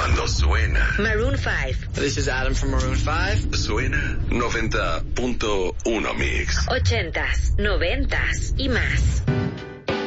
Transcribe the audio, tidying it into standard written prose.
Cuando suena Maroon 5. This is Adam from Maroon 5. Suena 90.1 Mix. 80s, 90s y más.